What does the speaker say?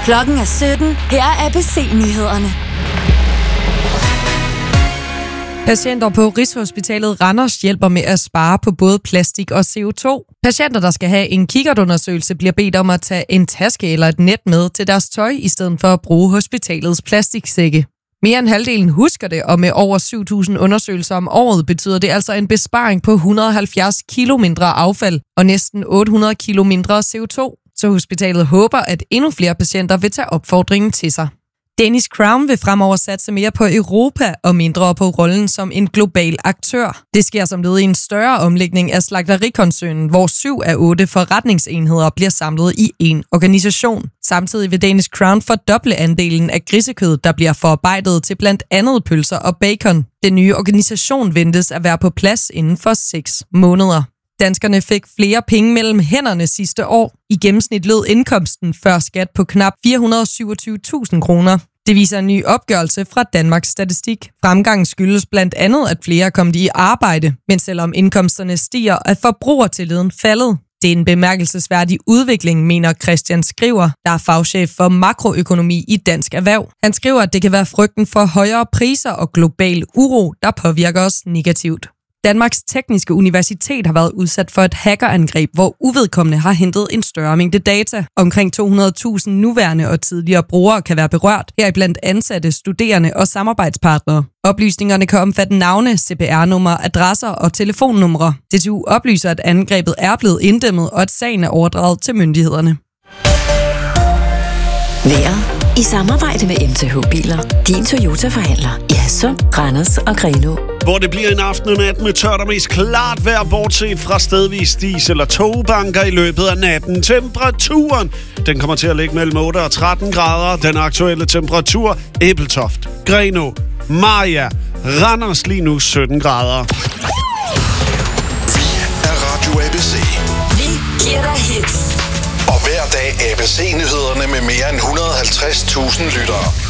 Klokken er 17. Her er ABC-nyhederne. Patienter på Rigshospitalet Randers hjælper med at spare på både plastik og CO2. Patienter, der skal have en kikkertundersøgelse, bliver bedt om at tage en taske eller et net med til deres tøj, i stedet for at bruge hospitalets plastiksække. Mere end halvdelen husker det, og med over 7.000 undersøgelser om året betyder det altså en besparing på 170 kilo mindre affald og næsten 800 kilo mindre CO2. Så hospitalet håber, at endnu flere patienter vil tage opfordringen til sig. Danish Crown vil fremover satse mere på Europa og mindre på rollen som en global aktør. Det sker som led i en større omlægning af slagterikoncernen, hvor 7 af 8 forretningsenheder bliver samlet i én organisation. Samtidig vil Danish Crown fordoble andelen af grisekød, der bliver forarbejdet til blandt andet pølser og bacon. Den nye organisation ventes at være på plads inden for 6 måneder. Danskerne fik flere penge mellem hænderne sidste år. I gennemsnit lød indkomsten før skat på knap 427.000 kroner. Det viser en ny opgørelse fra Danmarks Statistik. Fremgangen skyldes blandt andet, at flere er kommet i arbejde, men selvom indkomsterne stiger, er forbrugertilliden faldet. Det er en bemærkelsesværdig udvikling, mener Christian Skriver, der er fagchef for makroøkonomi i Dansk Erhverv. Han skriver, at det kan være frygten for højere priser og global uro, der påvirker os negativt. Danmarks Tekniske Universitet har været udsat for et hackerangreb, hvor uvedkommende har hentet en større mængde data. Omkring 200.000 nuværende og tidligere brugere kan være berørt, heriblandt ansatte, studerende og samarbejdspartnere. Oplysningerne kan omfatte navne, CPR-numre, adresser og telefonnumre. DTU oplyser, at angrebet er blevet inddæmmet, og at sagen er overdraget til myndighederne. Vejret i samarbejde med MTH Biler. Din Toyota-forhandler i Hadsund, Randers og Grenaa. Hvor det bliver en aften og nat med tørt og mest klart vejr, bortset fra stedvis dis eller togbanker i løbet af natten. Temperaturen, den kommer til at ligge mellem 8 og 13 grader. Den aktuelle temperatur, Ebeltoft, Grenaa, Maja, Randers lige nu 17 grader. Vi er Radio ABC. Vi giver dig hits. Og hver dag ABC-nyhederne med mere end 150.000 lyttere.